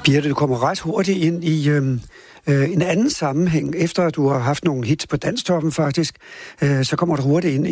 Birthe, du kommer ret hurtigt ind i en anden sammenhæng. Efter at du har haft nogle hits på Danstoppen faktisk, så kommer du hurtigt ind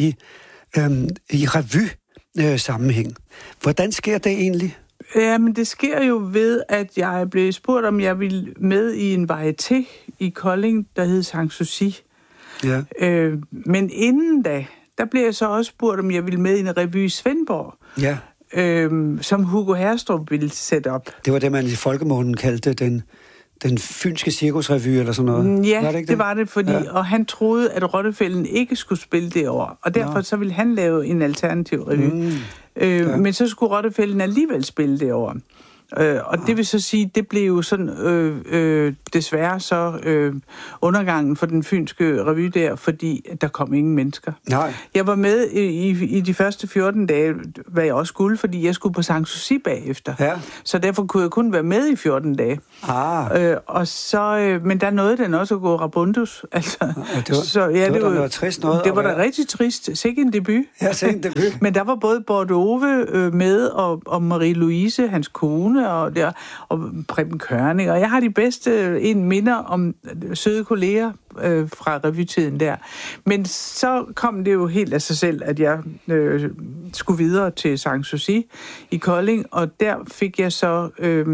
i revy-sammenhæng. Hvordan sker det egentlig? Ja, men det sker jo ved, at jeg blev spurgt, om jeg ville med i en varieté i Kolding, der hed Sanssouci. Ja. Men inden da, der blev jeg så også spurgt, om jeg ville med i en revy i Svendborg. Ja. Som Hugo Herstrup ville sætte op. Det var det, man i folkemålen kaldte den fynske cirkusrevy eller sådan noget. Ja, det var det, fordi, og han troede, at Rottefælden ikke skulle spille det år, og derfor så ville han lave en alternativ revy. Men så skulle Rottefælden alligevel spille det år. Og det vil så sige, det blev jo sådan desværre så undergangen for den fynske revy der, fordi der kom ingen mennesker. Nej. Jeg var med i de første 14 dage, hvad jeg også skulle, fordi jeg skulle på Sanssouci bagefter. Ja. Så derfor kunne jeg kun være med i 14 dage. Og så, men der nåede den også at gå rabundus. Altså, det var noget trist noget. Det var da rigtig trist. Sikke en debut. Ja, sikke en debut. Men der var både Bordove med, og Marie-Louise, hans kone, og Preben Kørning, og jeg har de bedste minder om søde kolleger fra revytiden der. Men så kom det jo helt af sig selv, at jeg skulle videre til Sanssouci i Kolding, og der fik jeg så...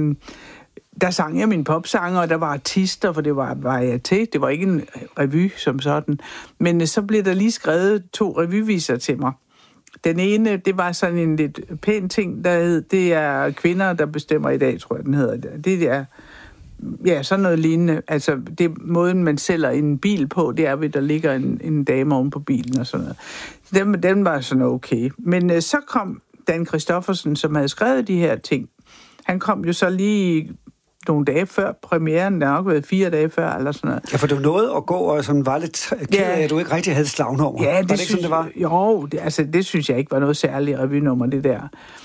der sang jeg mine popsanger, og der var artister, for det var varieté. Det var ikke en revy som sådan. Men så blev der lige skrevet 2 revyviser til mig. Den ene, det var sådan en lidt pæn ting, der hed, det er kvinder, der bestemmer i dag, tror jeg, den hedder. Det er, ja, sådan noget lignende. Altså, det måden, man sælger en bil på, det er ved, der ligger en dame oven på bilen og sådan noget. Den var sådan okay. Men så kom Dan Christoffersen, som havde skrevet de her ting. Han kom jo så lige nogle dage før premieren, der har nok været 4 dage før, eller sådan noget. Ja, for du nåede at gå og sådan var lidt ked af, at du ikke rigtig havde slagnummer. Ja, var det ikke sådan, det var? Jo, det synes jeg ikke var noget særligt revynummer, det der.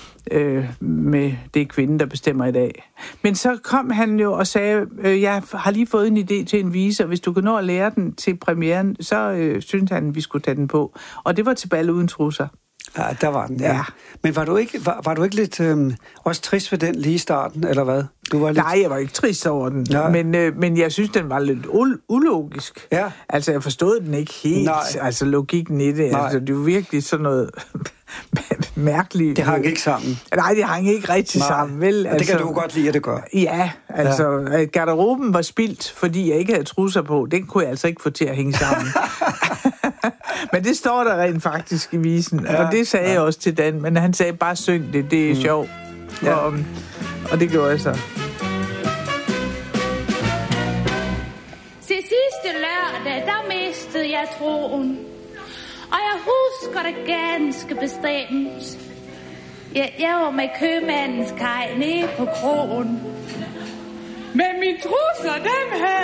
Med det kvinde, der bestemmer i dag. Men så kom han jo og sagde, jeg har lige fået en idé til en vise, og hvis du kan nå at lære den til premieren, så synes han, vi skulle tage den på. Og det var til Bal uden trusser. Ja, der var den, ja. Men var du ikke lidt også trist ved den lige i starten, eller hvad? Du var lidt... Nej, jeg var ikke trist over den, men jeg synes, den var lidt ulogisk. Ja. Altså, jeg forstod den ikke helt, altså logikken i det. Altså, det var virkelig sådan noget mærkeligt. Det hang ikke sammen. Nej, det hang ikke rigtig sammen, vel? Altså, det kan du godt lide, at det gør. Ja, altså, garderoben var spildt, fordi jeg ikke havde trusser på. Den kunne jeg altså ikke få til at hænge sammen. Men det står der rent faktisk i visen, og det sagde jeg også til Dan, men han sagde bare syng det, det er sjovt. Ja. Og det gjorde jeg så. Til sidste lørdag, der mistede jeg troen, og jeg husker det ganske bestemt. Jeg var med købmandens kaj nede på krogen, men mine trusser, dem havde